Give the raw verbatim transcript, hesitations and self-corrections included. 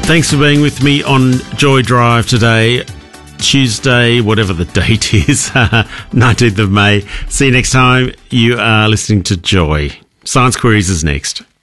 Thanks for being with me on Joy Drive today, Tuesday, whatever the date is, nineteenth of May. See you next time. You are listening to Joy. Science Queries is next.